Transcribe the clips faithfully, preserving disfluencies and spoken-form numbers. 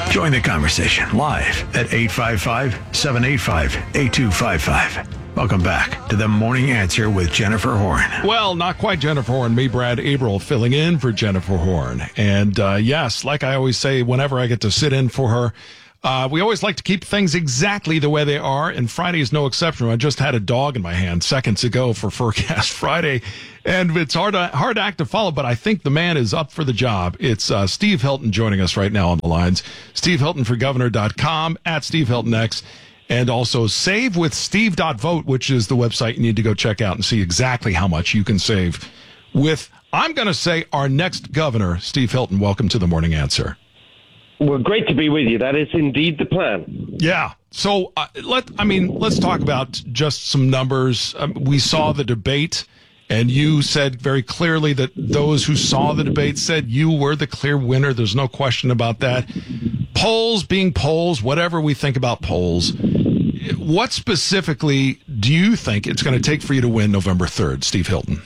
Join the conversation live at eight five five, seven eight five, eight two five five. Welcome back to The Morning Answer with Jennifer Horn. Well, not quite Jennifer Horn. Me, Brad Abril, filling in for Jennifer Horn. And uh, yes, like I always say, whenever I get to sit in for her, uh, we always like to keep things exactly the way they are. And Friday is no exception. I just had a dog in my hand seconds ago for Forecast Friday. And it's hard, to, hard act to follow, but I think the man is up for the job. It's uh, Steve Hilton joining us right now on the lines. Steve Hilton for governor dot com, at Steve Hilton X. And also save with steve dot vote, which is the website you need to go check out and see exactly how much you can save with, I'm going to say, our next governor, Steve Hilton. Welcome to The Morning Answer. Well, great to be with you. That is indeed the plan. Yeah. So uh, let, I mean, let's talk about just some numbers. Um, we saw the debate, and you said very clearly that those who saw the debate said you were the clear winner. There's no question about that. Polls being polls, whatever we think about polls, what specifically do you think it's going to take for you to win November third, Steve Hilton?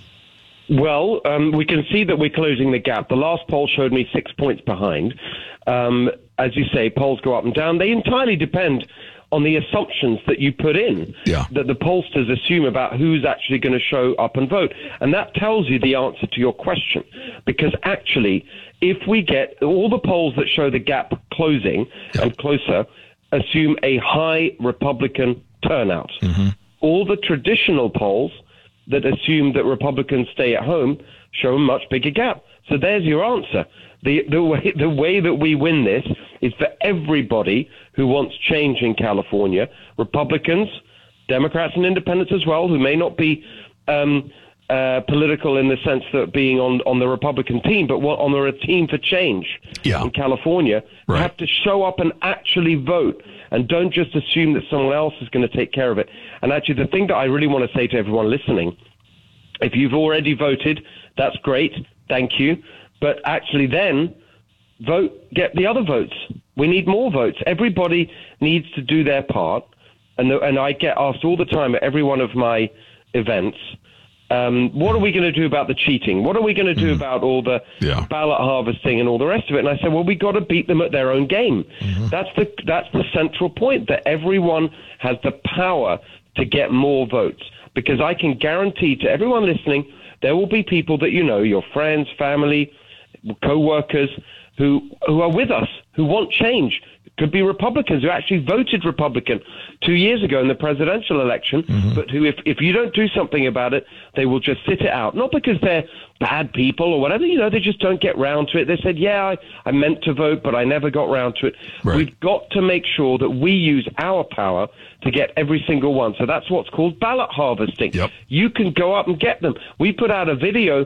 Well, um, we can see that we're closing the gap. The last poll showed me six points behind. Um, as you say, polls go up and down. They entirely depend on the assumptions that you put in, yeah. that the pollsters assume about who's actually going to show up and vote. And that tells you the answer to your question. Because actually, if we get all the polls that show the gap closing yeah. and closer, assume a high Republican turnout. Mm-hmm. All the traditional polls that assume that Republicans stay at home show a much bigger gap. So there's your answer. The, the way, the way that we win this is for everybody who wants change in California, Republicans, Democrats and independents as well, who may not be um, uh, political in the sense that being on, on the Republican team, but on a team for change yeah. in California, right. have to show up and actually vote, and don't just assume that someone else is going to take care of it. And actually, the thing that I really want to say to everyone listening, if you've already voted, that's great, thank you. But actually then, vote, get the other votes. We need more votes. Everybody needs to do their part. And, the, and I get asked all the time at every one of my events, um, what are we going to do about the cheating? What are we going to do mm-hmm. about all the yeah. ballot harvesting and all the rest of it? And I said, well, we got to beat them at their own game. Mm-hmm. That's the that's the central point, that everyone has the power to get more votes. Because I can guarantee to everyone listening, there will be people that you know, your friends, family, co-workers, who who are with us, who want change. Could be Republicans who actually voted Republican two years ago in the presidential election, mm-hmm. but who, if, if you don't do something about it, they will just sit it out. Not because they're bad people or whatever, you know, they just don't get round to it. They said, yeah, I, I meant to vote, but I never got round to it. Right. We've got to make sure that we use our power to get every single one. So that's what's called ballot harvesting. Yep. You can go up and get them. We put out a video,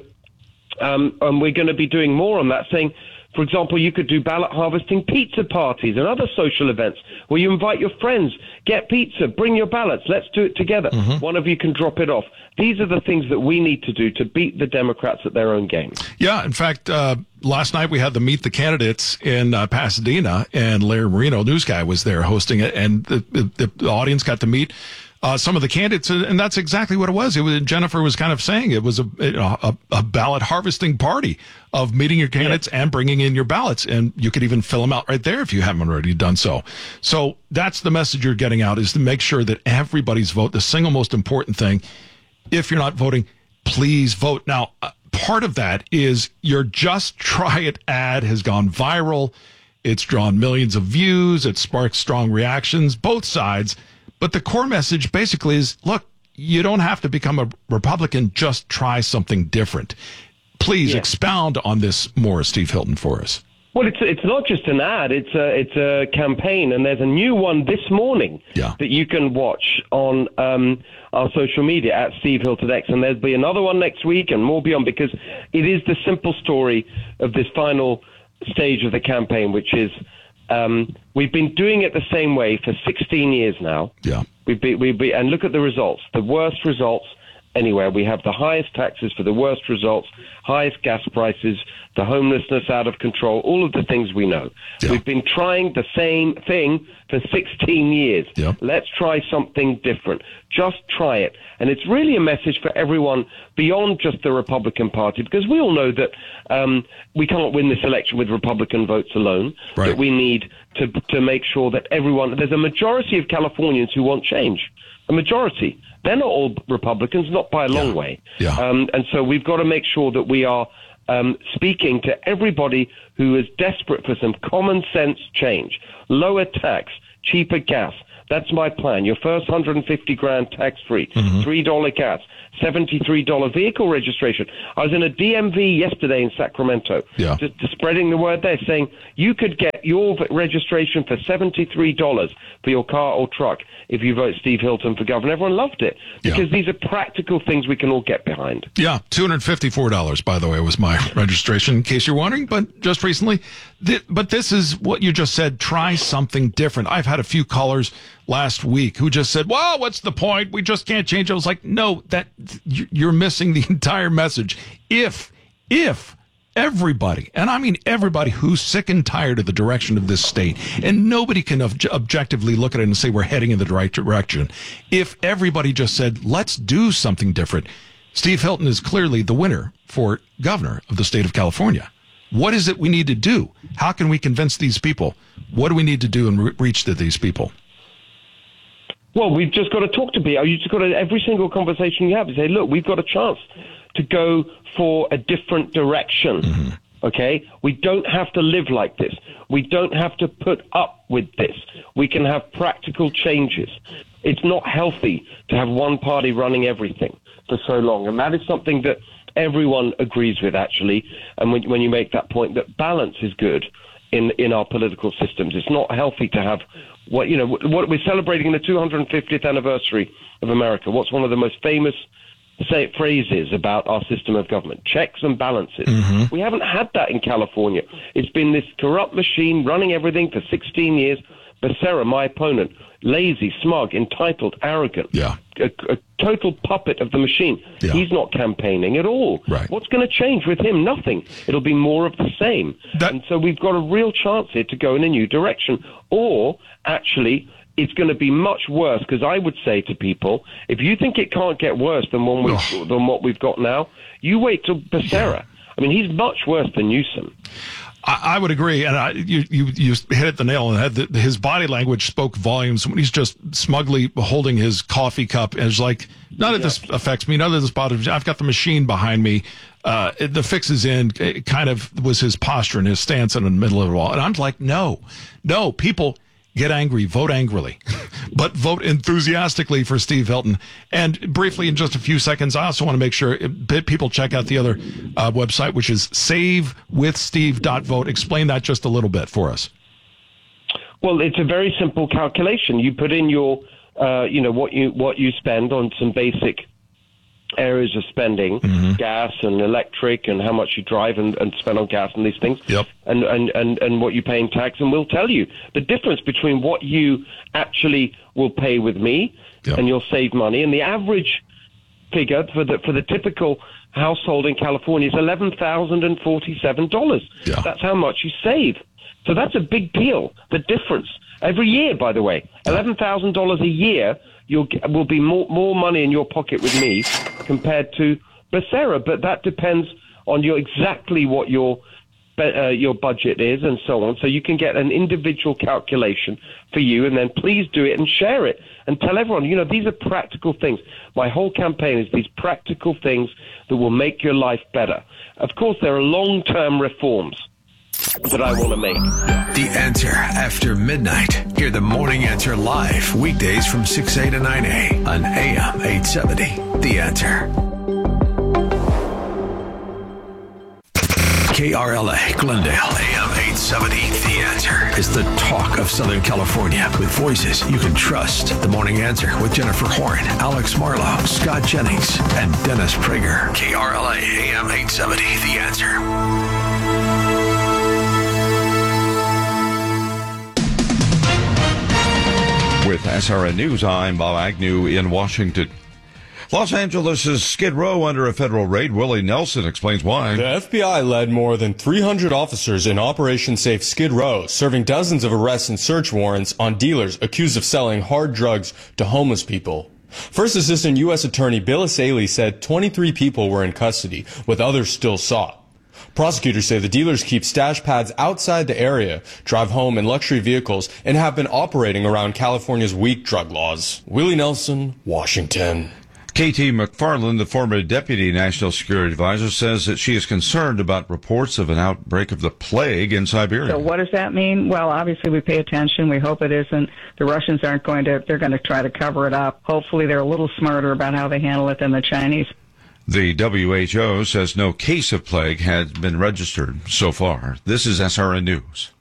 um, and we're going to be doing more on that, saying, for example, you could do ballot harvesting pizza parties and other social events where you invite your friends, get pizza, bring your ballots, let's do it together. Mm-hmm. One of you can drop it off. These are the things that we need to do to beat the Democrats at their own game. Yeah, in fact, uh, last night we had the Meet the Candidates in uh, Pasadena, and Larry Marino, news guy, was there hosting it, and the, the, the audience got to meet Uh, some of the candidates, and that's exactly what it was. It was Jennifer was kind of saying it was a a, a ballot harvesting party of meeting your candidates yeah. and bringing in your ballots, and you could even fill them out right there if you haven't already done so. So that's the message you're getting out, is to make sure that everybody's vote. The single most important thing, if you're not voting, please vote. Now, uh, part of that is your Just Try It ad has gone viral. It's drawn millions of views. It sparked strong reactions, both sides. But the core message basically is, look, you don't have to become a Republican. Just try something different. Please yeah. expound on this more, Steve Hilton, for us. Well, it's it's not just an ad. It's a, it's a campaign, and there's a new one this morning yeah. that you can watch on um, our social media at Steve Hilton X, and there'll be another one next week and more beyond, because it is the simple story of this final stage of the campaign, which is Um, we've been doing it the same way for sixteen years now. Yeah. We've been, we've been, and look at the results. The worst results anywhere. We have the highest taxes for the worst results, highest gas prices, the homelessness out of control, all of the things we know. Yeah. We've been trying the same thing for sixteen years. Yeah. Let's try something different. Just try it. And it's really a message for everyone beyond just the Republican Party, because we all know that um, we can't win this election with Republican votes alone, right. that we need to to make sure that everyone, there's a majority of Californians who want change. A majority. They're not all Republicans, not by a long yeah. way. Yeah. Um, and so we've got to make sure that we are um, speaking to everybody who is desperate for some common sense change. Lower tax, cheaper gas. That's my plan. Your first one hundred fifty grand tax-free, mm-hmm. three dollars gas, seventy-three dollars vehicle registration. I was in a D M V yesterday in Sacramento, yeah. just, just spreading the word there, saying you could get your registration for seventy-three dollars for your car or truck if you vote Steve Hilton for governor. Everyone loved it because yeah. these are practical things we can all get behind. Yeah, two hundred fifty-four dollars, by the way, was my registration, in case you're wondering, but just recently. Th- but this is what you just said, try something different. I've had a few callers last week who just said, well, what's the point? We just can't change it. I was like, no, that you're missing the entire message. If, if everybody, and I mean everybody who's sick and tired of the direction of this state, and nobody can ob- objectively look at it and say we're heading in the right direction. If everybody just said, let's do something different, Steve Hilton is clearly the winner for governor of the state of California. What is it we need to do? How can we convince these people? What do we need to do and re- reach to these people? Well, we've just got to talk to people. You just got to, every single conversation you have, you say, look, we've got a chance to go for a different direction. Mm-hmm. Okay? We don't have to live like this. We don't have to put up with this. We can have practical changes. It's not healthy to have one party running everything for so long. And that is something that everyone agrees with, actually. And when, when you make that point, that balance is good in, in our political systems. It's not healthy to have what, you know, what we're celebrating the two hundred fiftieth anniversary of America. What's one of the most famous say phrases about our system of government? Checks and balances. Mm-hmm. We haven't had that in California. It's been this corrupt machine running everything for sixteen years. Becerra, my opponent, lazy, smug, entitled, arrogant, yeah. a, a total puppet of the machine. Yeah. He's not campaigning at all. Right. What's going to change with him? Nothing. It'll be more of the same. That- and so we've got a real chance here to go in a new direction. Or, actually, it's going to be much worse, because I would say to people, if you think it can't get worse than, one we've, than what we've got now, you wait till Becerra. Yeah. I mean, he's much worse than Newsom. I, I would agree, and I, you, you you hit it the nail on the head. The, his body language spoke volumes when he's just smugly holding his coffee cup and it's like, none of yeah. this affects me, none of this bothers me. I've got the machine behind me. Uh, it, the fix is in. It kind of was his posture and his stance in the middle of it all. And I'm like, no, no, people get angry, vote angrily, but vote enthusiastically for Steve Hilton. And briefly, in just a few seconds, I also want to make sure people check out the other uh, website, which is save with steve dot vote. Explain that just a little bit for us. Well, it's a very simple calculation. You put in your, uh, you know, what you what you spend on some basic areas of spending, mm-hmm. gas and electric, and how much you drive and, and spend on gas and these things, yep. and, and, and, and what you pay in tax, and we'll tell you the difference between what you actually will pay with me, yep. and you'll save money, and the average figure for the for the typical household in California is eleven thousand forty-seven dollars. Yeah. That's how much you save. So that's a big deal. The difference every year, by the way, eleven thousand dollars a year. You'll will be more more money in your pocket with me compared to Becerra, but that depends on your exactly what your uh, your budget is and so on. So you can get an individual calculation for you, and then please do it and share it and tell everyone. You know, these are practical things. My whole campaign is these practical things that will make your life better. Of course, there are long-term reforms that I want to make. The Answer after midnight. Hear the Morning Answer live weekdays from six A to nine A on A M eight seventy. The Answer. K R L A Glendale, A M eight seventy. The Answer is the talk of Southern California with voices you can trust. The Morning Answer with Jennifer Horn, Alex Marlowe, Scott Jennings, and Dennis Prager. K R L A, A M eight seventy. The Answer. With S R N News, I'm Bob Agnew in Washington. Los Angeles' Skid Row under a federal raid. Willie Nelson explains why. The F B I led more than three hundred officers in Operation Safe Skid Row, serving dozens of arrests and search warrants on dealers accused of selling hard drugs to homeless people. First Assistant U S Attorney Bill Asaley said twenty-three people were in custody, with others still sought. Prosecutors say the dealers keep stash pads outside the area, drive home in luxury vehicles, and have been operating around California's weak drug laws. Willie Nelson, Washington. K T McFarland, the former Deputy National Security Advisor, says that she is concerned about reports of an outbreak of the plague in Siberia. So what does that mean? Well, obviously we pay attention. We hope it isn't. The Russians aren't going to, they're going to try to cover it up. Hopefully they're a little smarter about how they handle it than the Chinese. The W H O says no case of plague has been registered so far. This is S R N News.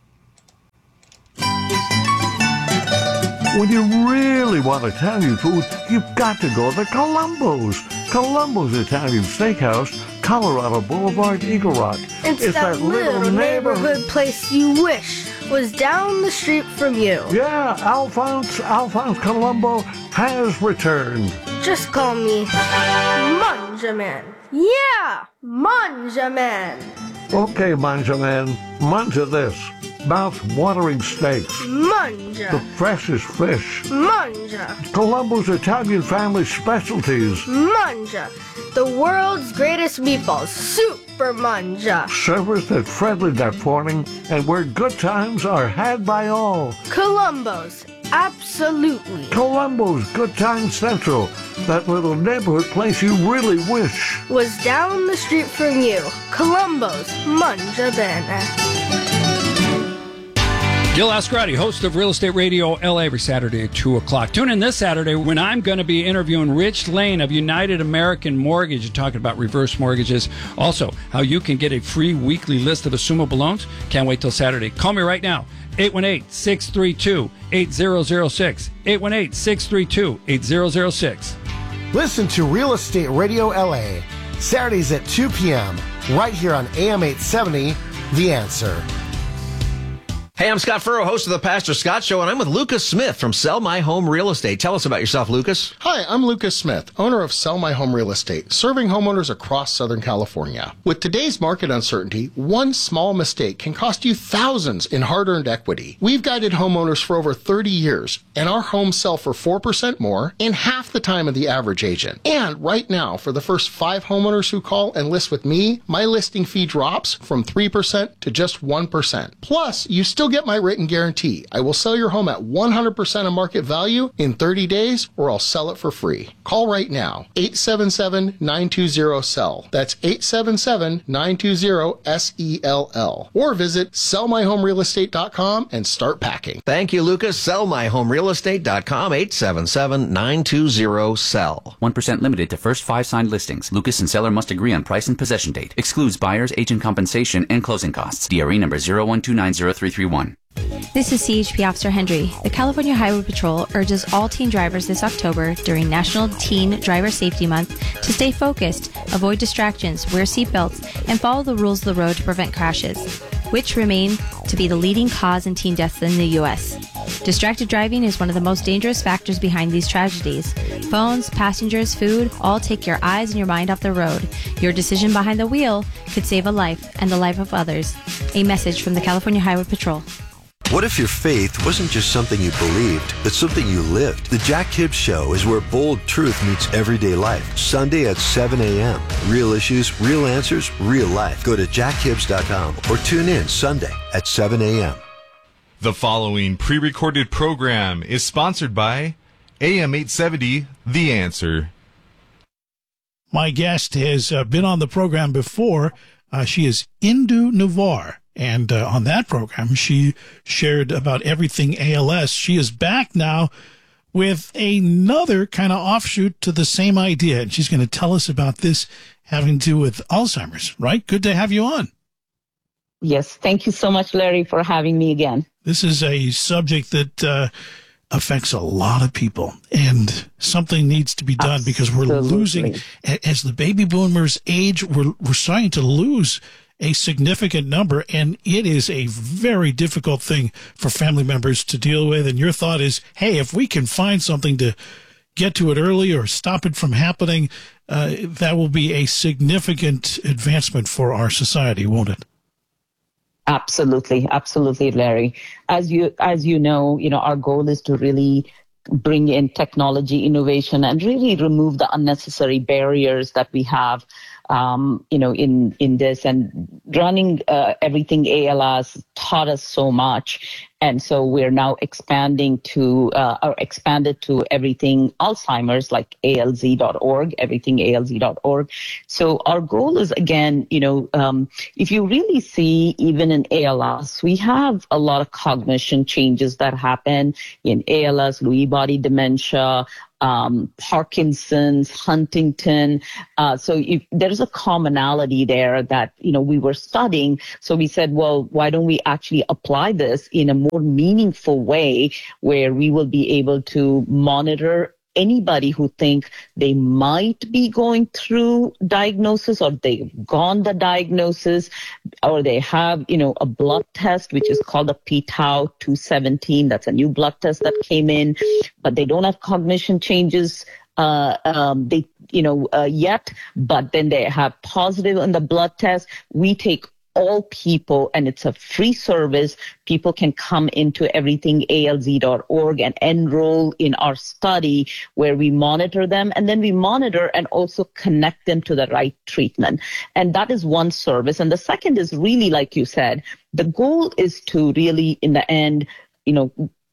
When you really want Italian food, you've got to go to Columbo's. Columbo's Italian Steakhouse, Colorado Boulevard, Eagle Rock. It's, it's that, that little neighborhood, neighborhood place you wish was down the street from you. Yeah, Alphonse, Alphonse Columbo has returned. Just call me Manjaman. Yeah, Manjaman. Okay, Manjaman, manja this. Mouth-watering steaks. Manja. The freshest fish. Manja. Columbo's Italian family specialties. Manja. The world's greatest meatballs. Super Manja. Serviced at friendly that morning and where good times are had by all. Columbo's. Absolutely. Columbo's Good Time Central. That little neighborhood place you really wish was down the street from you. Columbo's Manja Bene. Gil Ascarati, host of Real Estate Radio L A, every Saturday at two o'clock. Tune in this Saturday when I'm going to be interviewing Rich Lane of United American Mortgage and talking about reverse mortgages. Also, how you can get a free weekly list of assumable loans. Can't wait till Saturday. Call me right now, eight one eight, six three two, eight zero zero six, eight one eight, six three two, eight zero zero six. Listen to Real Estate Radio L A, Saturdays at two p.m., right here on A M eight seventy, The Answer. Hey, I'm Scott Furrow, host of the Pastor Scott Show, and I'm with Lucas Smith from Sell My Home Real Estate. Tell us about yourself, Lucas. Hi, I'm Lucas Smith, owner of Sell My Home Real Estate, serving homeowners across Southern California. With today's market uncertainty, one small mistake can cost you thousands in hard-earned equity. We've guided homeowners for over thirty years, and our homes sell for four percent more in half the time of the average agent. And right now, for the first five homeowners who call and list with me, my listing fee drops from three percent to just one percent. Plus, you still get my written guarantee. I will sell your home at one hundred percent of market value in thirty days, or I'll sell it for free. Call right now, eight seven seven, nine two zero, S E L L. That's eight seven seven, nine two zero, S E L L. Or visit sell my home real estate dot com and start packing. Thank you, Lucas. sell my home real estate dot com, eight seven seven, nine two zero, S E L L. one percent limited to first five signed listings. Lucas and seller must agree on price and possession date. Excludes buyer's agent compensation and closing costs. D R E number zero one two nine zero three three one. This is C H P Officer Hendry. The California Highway Patrol urges all teen drivers this October during National Teen Driver Safety Month to stay focused, avoid distractions, wear seatbelts, and follow the rules of the road to prevent crashes, which remain to be the leading cause in teen deaths in the U S. Distracted driving is one of the most dangerous factors behind these tragedies. Phones, passengers, food, all take your eyes and your mind off the road. Your decision behind the wheel could save a life and the life of others. A message from the California Highway Patrol. What if your faith wasn't just something you believed, but something you lived? The Jack Hibbs Show is where bold truth meets everyday life. Sunday at seven a.m. Real issues, real answers, real life. Go to jack hibbs dot com or tune in Sunday at seven a.m. The following pre-recorded program is sponsored by A M eight seventy, The Answer. My guest has uh, been on the program before. Uh, she is Indu Navar. And uh, on that program, she shared about everything A L S. She is back now with another kind of offshoot to the same idea. And she's going to tell us about this having to do with Alzheimer's, right? Good to have you on. Yes. Thank you so much, Larry, for having me again. This is a subject that uh, affects a lot of people, and something needs to be done because we're Absolutely. losing, as the baby boomers age, we're, we're starting to lose a significant number, and it is a very difficult thing for family members to deal with. And your thought is, hey, if we can find something to get to it early or stop it from happening, uh, that will be a significant advancement for our society, won't it? Absolutely, absolutely, Larry. As you as you know, you know, our goal is to really bring in technology innovation and really remove the unnecessary barriers that we have, um, you know, in in this. And running uh, everything A L S taught us so much. And so we're now expanding to, uh, or expanded to everything Alzheimer's, like A L Z dot org, everything A L Z dot org. So our goal is, again, you know, um, if you really see, even in A L S, we have a lot of cognition changes that happen in A L S, Lewy body dementia, um, Parkinson's, Huntington. Uh, so if, there's a commonality there that, you know, we were studying. So we said, well, why don't we actually apply this in a more meaningful way where we will be able to monitor anybody who think they might be going through diagnosis, or they've gone the diagnosis, or they have, you know, a blood test, which is called a p tau two seventeen. That's a new blood test that came in, but they don't have cognition changes uh, um, they, you know, uh, yet, but then they have positive on the blood test. We take all people, and it's a free service. People can come into everything A L Z dot org and enroll in our study where we monitor them, and then we monitor and also connect them to the right treatment. And that is one service. And the second is really, like you said, the goal is to really, in the end, you know,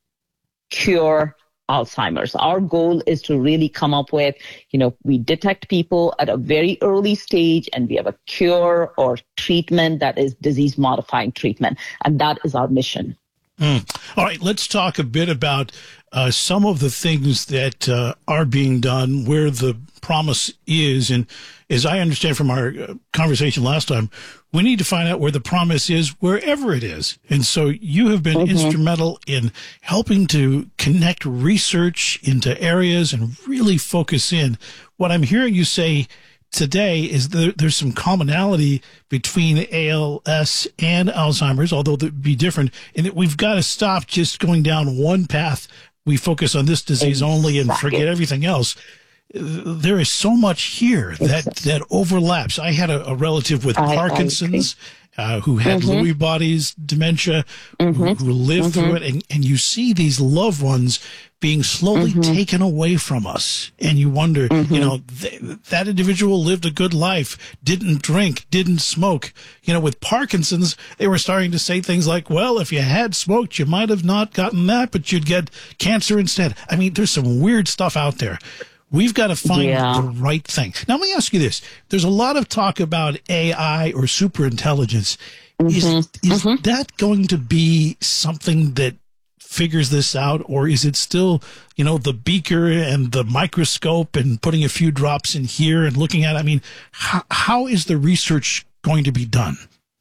cure Alzheimer's. Our goal is to really come up with, you know, we detect people at a very early stage and we have a cure or treatment that is disease modifying treatment. And that is our mission. Mm. All right, let's talk a bit about uh, some of the things that uh, are being done, where the promise is. And as I understand from our uh, conversation last time, we need to find out where the promise is wherever it is. And so you have been mm-hmm. instrumental in helping to connect research into areas and really focus in. What I'm hearing you say today is that there's some commonality between A L S and Alzheimer's, although they'd be different, and that we've got to stop just going down one path. We focus on this disease exactly. only and forget everything else. There is so much here that, exactly. that overlaps. I had a, a relative with I, Parkinson's I uh, who had mm-hmm. Lewy bodies, dementia, mm-hmm. who, who lived mm-hmm. through it, and, and you see these loved ones being slowly mm-hmm. taken away from us. And you wonder, mm-hmm. you know, th- that individual lived a good life, didn't drink, didn't smoke. You know, with Parkinson's, they were starting to say things like, well, if you had smoked, you might have not gotten that, but you'd get cancer instead. I mean, there's some weird stuff out there. We've got to find yeah. the right thing. Now, let me ask you this. There's a lot of talk about A I or superintelligence. Mm-hmm. Is, is mm-hmm. that going to be something that figures this out, or is it still, you know, the beaker and the microscope and putting a few drops in here and looking at it? I mean, how, how is the research going to be done?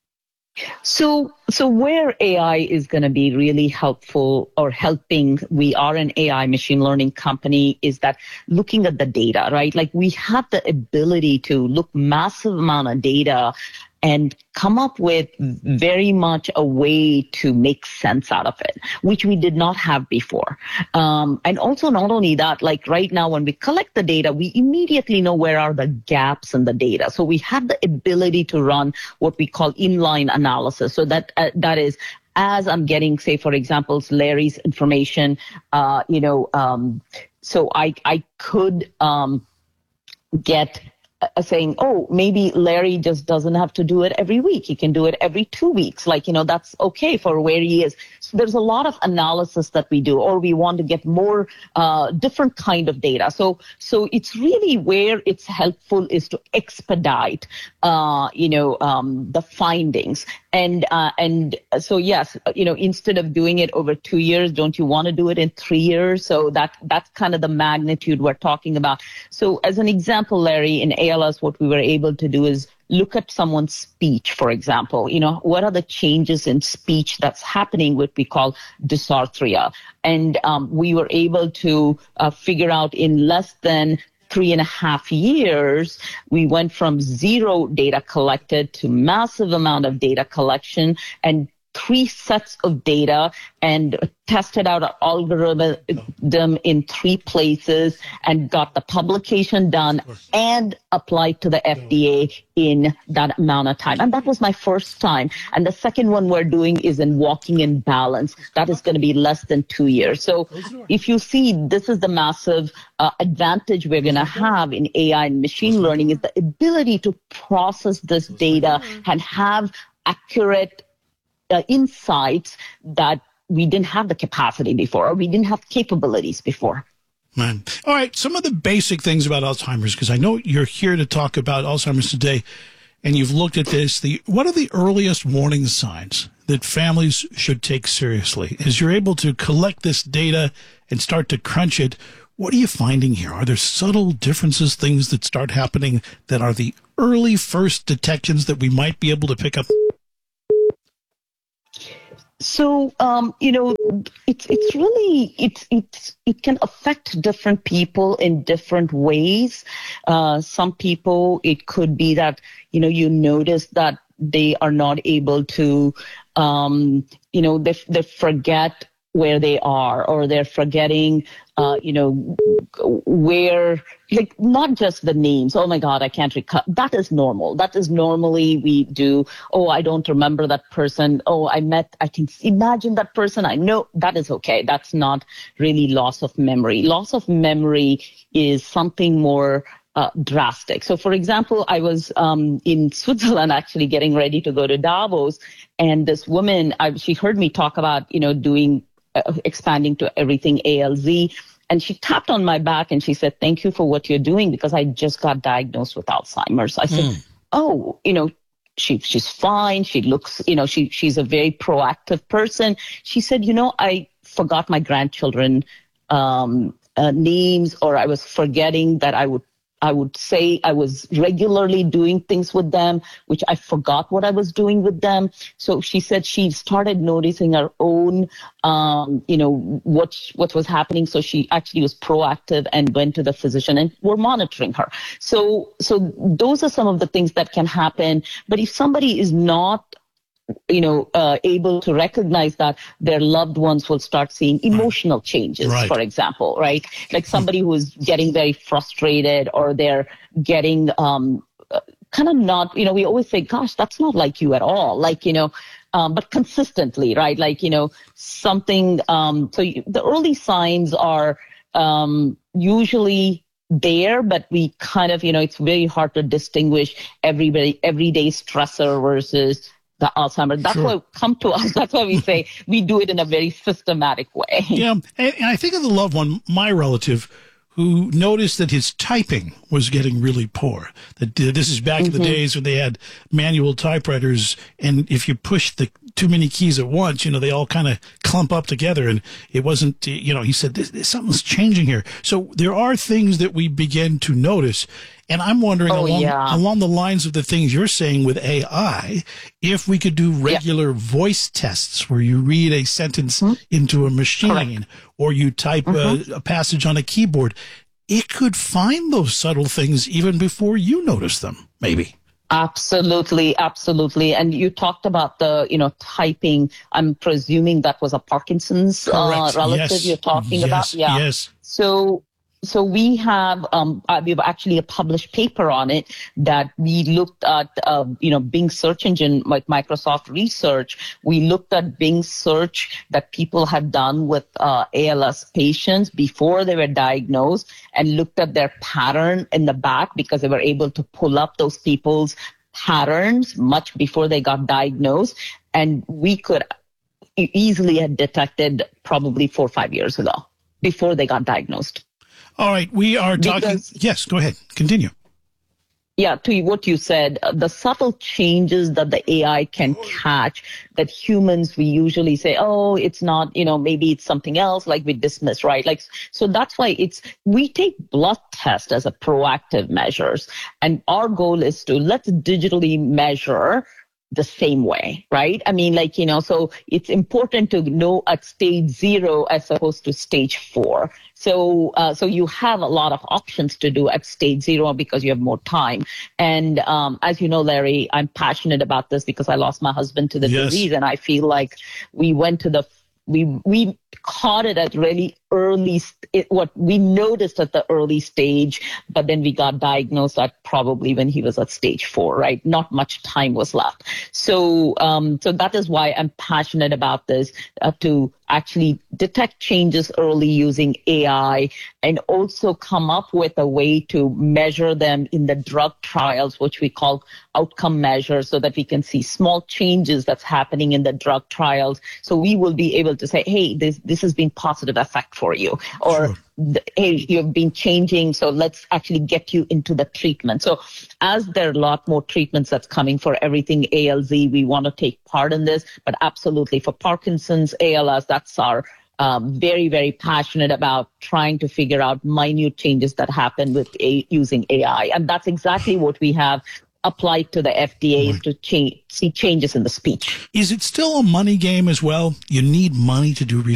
So, so where A I is going to be really helpful or helping, we are an A I machine learning company, is that looking at the data, right? Like we have the ability to look massive amount of data and come up with very much a way to make sense out of it, which we did not have before. Um, and also not only that, like right now when we collect the data, we immediately know where are the gaps in the data. So we have the ability to run what we call inline analysis. So that uh, that is, as I'm getting, say, for example, Larry's information, uh, you know, um, so I, I could um, get Uh, saying, oh, maybe Larry just doesn't have to do it every week. He can do it every two weeks. Like, you know, that's okay for where he is. So there's a lot of analysis that we do, or we want to get more uh, different kind of data. So, so it's really where it's helpful is to expedite, uh, you know, um, the findings. And, uh, and so, yes, you know, instead of doing it over two years, don't you want to do it in three years? So that, that's kind of the magnitude we're talking about. So as an example, Larry, in A L S, what we were able to do is look at someone's speech, for example. You know, what are the changes in speech that's happening, what we call dysarthria? And um, we were able to uh, figure out in less than three and a half years, we went from zero data collected to massive amount of data collection, and three sets of data and tested out an algorithm in three places and got the publication done and applied to the F D A in that amount of time. And that was my first time. And the second one we're doing is in walking in balance. That is going to be less than two years. So if you see, this is the massive uh, advantage we're going to have in A I and machine learning is the ability to process this data and have accurate uh, insights that we didn't have the capacity before, or we didn't have capabilities before. Man. All right, some of the basic things about Alzheimer's, because I know you're here to talk about Alzheimer's today, and you've looked at this. The what are the earliest warning signs that families should take seriously? As you're able to collect this data and start to crunch it, what are you finding here? Are there subtle differences, things that start happening that are the early first detections that we might be able to pick up? So, um, you know, it's it's really, it's, it's, it can affect different people in different ways. Uh, some people, it could be that, you know, you notice that they are not able to, um, you know, they, they forget where they are, or they're forgetting, uh, you know, where, like, not just the names. Oh my God, I can't recall. That is normal. That is normally we do. Oh, I don't remember that person. Oh, I met, I can imagine that person. I know that is okay. That's not really loss of memory. Loss of memory is something more Uh, drastic. So, for example, I was um, in Switzerland actually getting ready to go to Davos, and this woman, I, she heard me talk about, you know, doing, uh, expanding to everything A L Z, and she tapped on my back and she said, "Thank you for what you're doing, because I just got diagnosed with Alzheimer's." I said, mm. "Oh, you know, she she's fine. She looks, you know, she she's a very proactive person." She said, "You know, I forgot my grandchildren um, uh, names, or I was forgetting that I would." I would say I was regularly doing things with them, which I forgot what I was doing with them. So she said she started noticing her own, um, you know, what what was happening. So she actually was proactive and went to the physician, and we're monitoring her. So so those are some of the things that can happen. But if somebody is not, you know, uh, able to recognize that, their loved ones will start seeing emotional changes, right. For example, right? Like somebody who is getting very frustrated, or they're getting um, kind of not, you know, we always say, gosh, that's not like you at all. Like, you know, um, but consistently, right? Like, you know, something, um, so you, the early signs are um, usually there, but we kind of, you know, it's very hard to distinguish everybody, everyday stressor versus the Alzheimer's. That's sure. why come to us. That's why we say we do it in a very systematic way. Yeah. And, and I think of the loved one, my relative, who noticed that his typing was getting really poor. That uh, this is back mm-hmm. in the days when they had manual typewriters, and if you pushed the too many keys at once, you know, they all kind of clump up together, and it wasn't, you know, he said, this, this, something's changing here. So there are things that we begin to notice. And I'm wondering oh, along, yeah. along the lines of the things you're saying with A I, if we could do regular yeah. voice tests where you read a sentence mm-hmm. into a machine Correct. Or you type mm-hmm. a, a passage on a keyboard, it could find those subtle things even before you notice them, maybe. Absolutely, absolutely. And you talked about the, you know, typing. I'm presuming that was a Parkinson's uh, relative yes. you're talking yes. about. Yeah. Yes. So, so we have, um, we've actually a published paper on it that we looked at, uh, you know, Bing search engine, like Microsoft Research. We looked at Bing search that people had done with uh, A L S patients before they were diagnosed, and looked at their pattern in the back, because they were able to pull up those people's patterns much before they got diagnosed. And we could easily have detected probably four or five years ago before they got diagnosed. All right, we are talking. Because, yes, go ahead. Continue. Yeah, to what you said, uh, the subtle changes that the A I can catch that humans, we usually say, oh, it's not, you know, maybe it's something else, like we dismiss, right? Like, so that's why it's, we take blood tests as a proactive measures. And our goal is to let's digitally measure the same way, right? I mean, like, you know, so it's important to know at stage zero as opposed to stage four. So, uh, so you have a lot of options to do at stage zero because you have more time. And um, as you know, Larry, I'm passionate about this because I lost my husband to the Yes. disease, and I feel like we went to the we we caught it at really early, st- it, what we noticed at the early stage, but then we got diagnosed at probably when he was at stage four, right? Not much time was left. So, um, so that is why I'm passionate about this, uh, to actually detect changes early using A I and also come up with a way to measure them in the drug trials, which we call outcome measures, so that we can see small changes that's happening in the drug trials. So we will be able to say, hey, this, this has been positive effect for you, or Sure. the, hey, you've been changing, so let's actually get you into the treatment. So as there are a lot more treatments that's coming for everything A L Z, we want to take part in this, but absolutely for Parkinson's, A L S, that's our um, very, very passionate about trying to figure out minute changes that happen with a, using A I. And that's exactly what we have applied to the F D A Right. to change, see changes in the speech. Is it still a money game as well? You need money to do research.